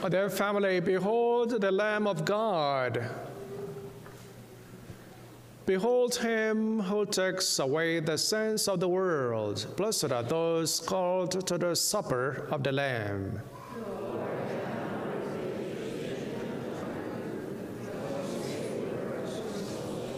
Then family, behold the Lamb of God. Behold him who takes away the sins of the world. Blessed are those called to the supper of the Lamb.